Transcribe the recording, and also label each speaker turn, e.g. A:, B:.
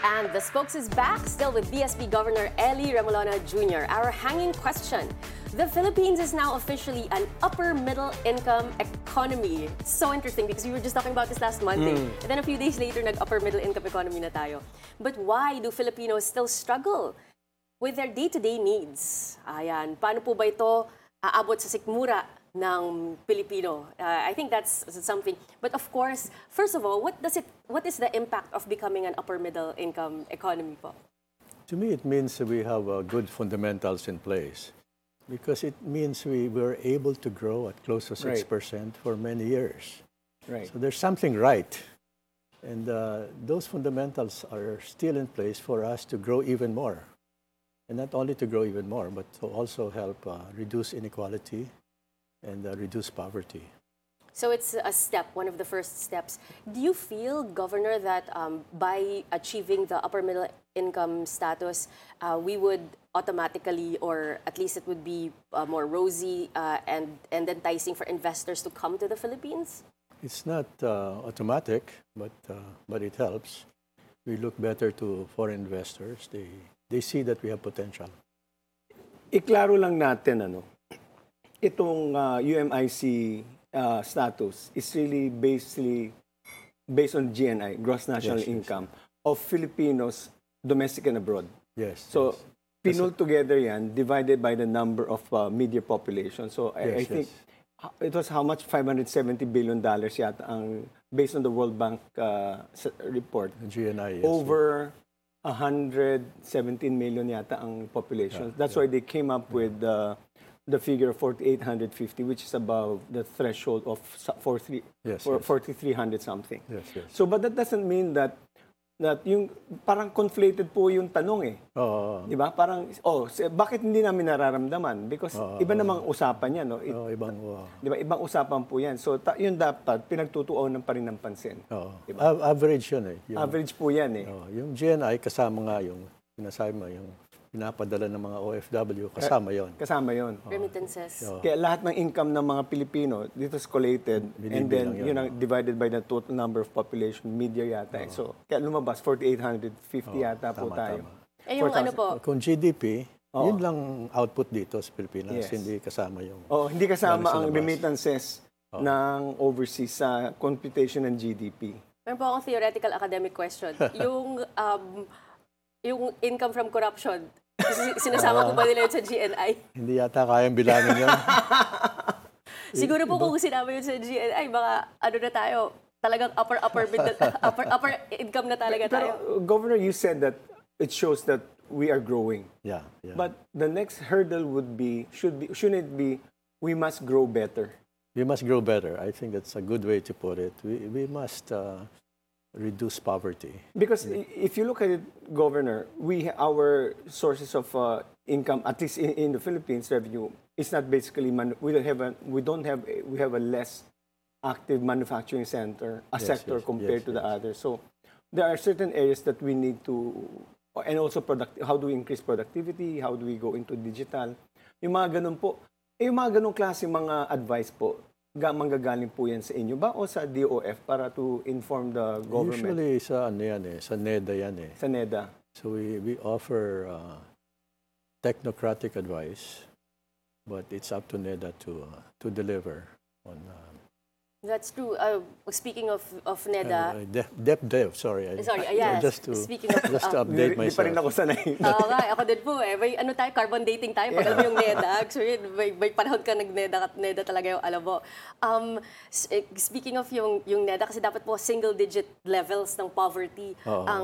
A: And the spokes is back, still with BSP Governor Ellie Remolona Jr. Our hanging question: the Philippines is now officially an upper middle income economy. It's so interesting because we were just talking about this last Monday. And then a few days later, nag-upper middle income economy na tayo. But why do Filipinos still struggle with their day-to-day needs? Ayan, paano po ba ito aabot sa sikmura ng Pilipino? I think that's something. But of course, first of all, what is the impact of becoming an upper middle income economy po?
B: To me, it means that we have good fundamentals in place, because it means we were able to grow at close to 6% for many years.
C: Right.
B: So there's something right. And those fundamentals are still in place for us to grow even more. And not only to grow even more, but to also help reduce inequality and reduce poverty.
A: So it's a step, one of the first steps. Do you feel, Governor, that by achieving the upper middle income status, we would automatically, or at least it would be more rosy and enticing for investors to come to the Philippines?
B: It's not automatic, but it helps. We look better to foreign investors. They see that we have potential.
C: Iklaro lang natin, itong UMIC status is really based on GNI, gross national income, of Filipinos, domestic and abroad.
B: Yes.
C: So, pinull together yan, divided by the number of media population. So, I think it was how much? $570 billion yata ang, based on the World Bank report.
B: GNI, yes.
C: Over 117 million yata ang population. That's why they came up with the figure of 4,850, which is above the threshold of 4,300 something.
B: Yes.
C: So, but that doesn't mean that yung parang conflated po yung tanong Di ba? Parang, bakit hindi namin nararamdaman? Because iba namang usapan yan, no? Di ba? Ibang usapan po yan. So, yun dapat pinagtutuunan pa rin ng pansin.
B: Diba? Average yun
C: Average po yan
B: yung GNI, kasama nga yung sinasabi mo, yung pinapadala ng mga OFW, kasama yon.
C: Kasama yon.
A: Remittances.
C: Kaya lahat ng income ng mga Pilipino, dito is collated, and then yun ang divided by the total number of population, media yata. So, kaya lumabas, 4,850 yata po tayo.
A: Eh, yung ano po?
B: Kung GDP, yun lang output dito sa Pilipinas, hindi kasama yung...
C: hindi kasama ang remittances ng overseas sa computation ng GDP.
A: Meron po akong theoretical academic question. Yung income from corruption, sinasama ko ba nila yun sa GNI?
B: Hindi yata kayang bilangin yun.
A: Siguro po kung sinama yun sa GNI, baka ano na tayo, talagang upper income na talaga tayo.
C: Pero, Governor, you said that it shows that we are growing.
B: Yeah.
C: But the next hurdle would be, shouldn't it be, we must grow better?
B: We must grow better. I think that's a good way to put it. We must reduce poverty. Because
C: if you look at it, Governor, our sources of income, at least in the Philippines, revenue, is not basically we have a less active manufacturing sector compared to the others. So there are certain areas that we need to, and also how do we increase productivity? How do we go into digital? Yung mga ganun po, yung mga ganung klase mga advice po, manggagaling po yan sa inyo ba o sa DOF para to inform the government?
B: Usually sa sa NEDA yan
C: Sa NEDA.
B: So we offer technocratic advice, but it's up to NEDA to deliver on.
A: That's true. Speaking of NEDA...
B: DepDev, sorry.
A: Yes.
B: Just to update myself.
C: Hindi pa rin ako sanay.
A: Oo nga, ako din po May carbon dating tayo pag alam mo yung NEDA. Actually, may panahon ka NEDA talaga yung alam mo. Speaking of yung NEDA, kasi dapat po single-digit levels ng poverty